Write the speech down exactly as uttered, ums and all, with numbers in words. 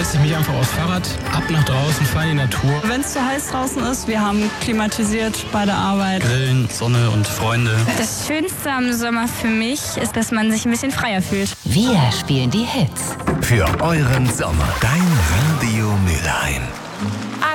setze ich mich einfach aufs Fahrrad, ab nach draußen, fahre in die Natur. Wenn es zu heiß draußen ist, wir haben klimatisiert bei der Arbeit. Grillen, Sonne und Freunde. Das Schönste am Sommer für mich ist, dass man sich ein bisschen freier fühlt. Wir spielen die Hits. Für euren Sommer. Dein Radio Mülheim.